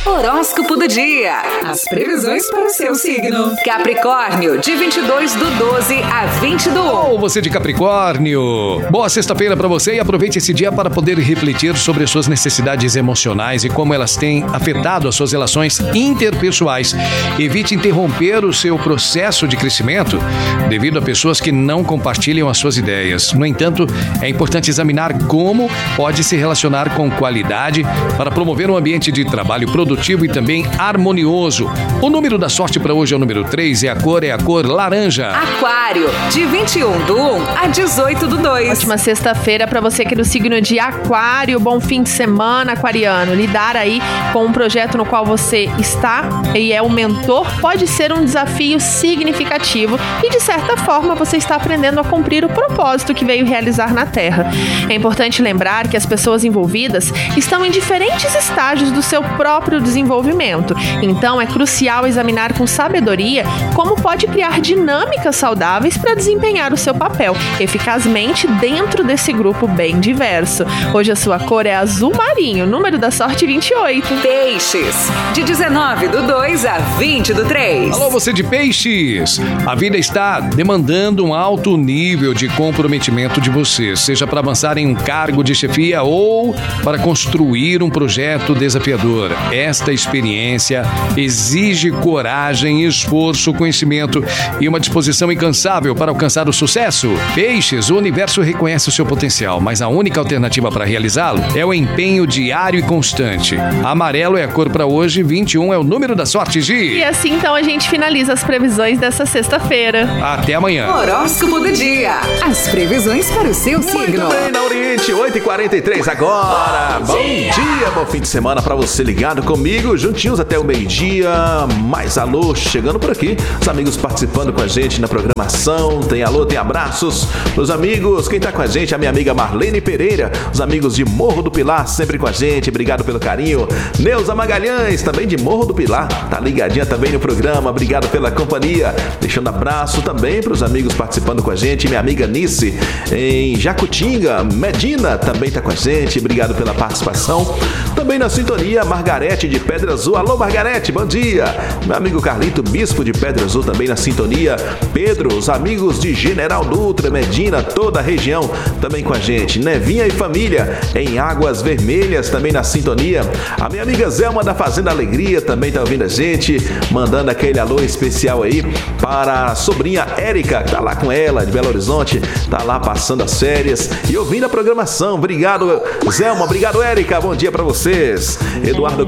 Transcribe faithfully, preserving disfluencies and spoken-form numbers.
Horóscopo do dia. As previsões para o seu signo. Capricórnio, de vinte e dois do doze a vinte do um. Ou você de Capricórnio. Boa sexta-feira para você e aproveite esse dia para poder refletir sobre as suas necessidades emocionais e como elas têm afetado as suas relações interpessoais. Evite interromper o seu processo de crescimento devido a pessoas que não compartilham as suas ideias. No entanto, é importante examinar como pode se relacionar com qualidade para promover um ambiente de trabalho produtivo e também harmonioso. O número da sorte para hoje é o número três e a cor é a cor laranja. Aquário, de vinte e um do um a dezoito do dois. Ótima sexta-feira para você que é do signo de Aquário. Bom fim de semana, aquariano. Lidar aí com um projeto no qual você está e é o mentor pode ser um desafio significativo e, de certa forma, você está aprendendo a cumprir o propósito que veio realizar na Terra. É importante lembrar que as pessoas envolvidas estão em diferentes estágios do seu próprio desenvolvimento. Então, é crucial examinar com sabedoria como pode criar dinâmicas saudáveis para desempenhar o seu papel eficazmente dentro desse grupo bem diverso. Hoje a sua cor é azul marinho, número da sorte vinte e oito. Peixes, de dezenove do dois a vinte do três. Alô, você de Peixes! A vida está demandando um alto nível de comprometimento de você, seja para avançar em um cargo de chefia ou para construir um projeto desafiador. Esta experiência exige coragem, esforço, conhecimento e uma disposição incansável para alcançar o sucesso. Peixes, o universo reconhece o seu potencial, mas a única alternativa para realizá-lo é o empenho diário e constante. Amarelo é a cor para hoje, vinte e um é o número da sorte, Gi. E assim então a gente finaliza as previsões dessa sexta-feira. Até amanhã. Horóscopo do dia. As previsões para o seu signo. Muito bem, na Oriente, oito e quarenta e três agora. Bom, bom dia. dia, bom fim de semana para você ligado comigo, juntinhos até o meio-dia. Mais alô chegando por aqui, os amigos participando com a gente na programação. Tem alô, tem abraços os amigos. Quem tá com a gente, a minha amiga Marlene Pereira, os amigos de Morro do Pilar sempre com a gente, obrigado pelo carinho. Neuza Magalhães, também de Morro do Pilar, tá ligadinha também no programa, obrigado pela companhia. Deixando abraço também para os amigos participando com a gente, minha amiga Nice em Jacutinga, Medina também tá com a gente, obrigado pela participação. Também na sintonia, Margarete de Pedra Azul. Alô, Margarete, bom dia. Meu amigo Carlito Bispo de Pedra Azul também na sintonia. Pedro, os amigos de General Dutra, Medina, toda a região também com a gente. Nevinha e família em Águas Vermelhas também na sintonia. A minha amiga Zelma da Fazenda Alegria também tá ouvindo a gente, mandando aquele alô especial aí para a sobrinha Érica, que tá lá com ela de Belo Horizonte, tá lá passando as férias e ouvindo a programação. Obrigado, Zelma, obrigado, Érica, bom dia para vocês. Eduardo